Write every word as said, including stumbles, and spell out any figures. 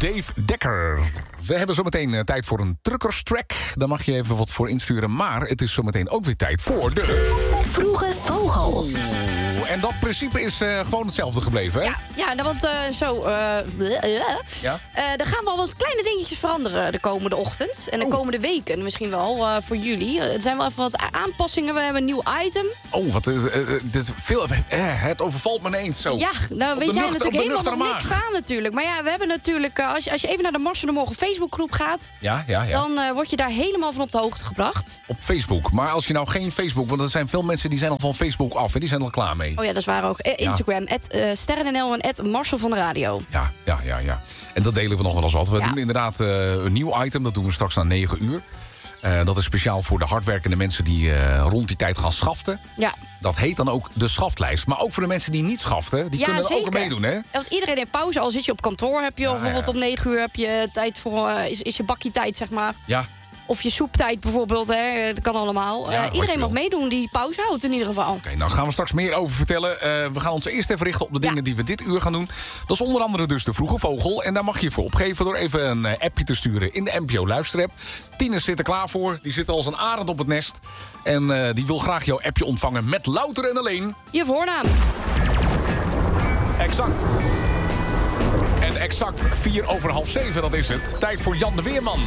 Dave Dekker. We hebben zometeen uh, tijd voor een truckerstrack. Daar mag je even wat voor insturen. Maar het is zometeen ook weer tijd voor de... Vroege Vogel. En dat principe is uh, gewoon hetzelfde gebleven, hè? Ja, ja nou, want uh, zo... Uh, ja? uh, er gaan wel wat kleine dingetjes veranderen de komende ochtend. En de oh. komende weken misschien wel uh, voor jullie. Uh, er zijn wel even wat aanpassingen. We hebben een nieuw item. Oh, wat uh, uh, dit veel, uh, het overvalt me ineens zo. Ja, nou weet jij nuchter, natuurlijk helemaal nog maag. niks aan natuurlijk. Maar ja, we hebben natuurlijk... Uh, als, je, als je even naar de Mars van de Morgen Facebookgroep gaat... Ja, ja, ja. dan uh, word je daar helemaal van op de hoogte gebracht. Op Facebook. Maar als je nou geen Facebook... want er zijn veel mensen die zijn al van Facebook af. En die zijn er al klaar mee. Oh ja, dat is waar ook. Uh, Instagram, ja. at, uh, sterrennl en at Marcel van de Radio. Ja, ja, ja, ja. En dat delen we nog wel eens wat. We ja. doen inderdaad uh, een nieuw item. Dat doen we straks na negen uur. Uh, dat is speciaal voor de hardwerkende mensen die uh, rond die tijd gaan schaften. Ja. Dat heet dan ook de schaftlijst. Maar ook voor de mensen die niet schaften, die ja, kunnen er zeker. ook meedoen, hè? Want iedereen heeft pauze. Al zit je op kantoor, heb je ja, bijvoorbeeld ja. om negen uur heb je tijd voor... Uh, is, is je bakje tijd, zeg maar. Ja. Of je soeptijd bijvoorbeeld, hè. Dat kan allemaal. Ja, uh, iedereen mag meedoen die pauze houdt in ieder geval. Oké, okay, nou gaan we straks meer over vertellen. Uh, we gaan ons eerst even richten op de dingen ja. die we dit uur gaan doen. Dat is onder andere dus de Vroege Vogel. En daar mag je je voor opgeven door even een uh, appje te sturen in de N P O luisterapp. Tinus zit er klaar voor. Die zit als een arend op het nest. En uh, die wil graag jouw appje ontvangen met louter en alleen... je voornaam. Exact. En exact vier over half zeven, dat is het. Tijd voor Jan de Weerman.